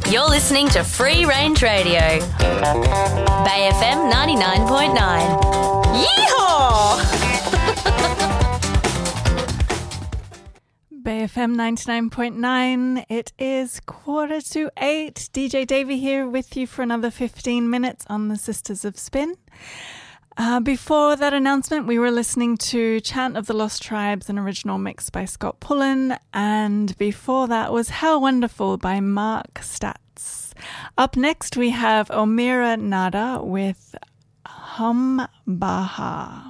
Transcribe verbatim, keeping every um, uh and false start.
You're listening to Free Range Radio. Bay F M ninety-nine point nine. Yeehaw! Bay F M ninety-nine point nine. It is quarter to eight. D J Davey here with you for another fifteen minutes on the Sisters of Spin. Uh, before that announcement, we were listening to Chant of the Lost Tribes, an original mix by Scott Pullen, and before that was How Wonderful by Mark Statz. Up next, we have Omira Nada with Hum Baha.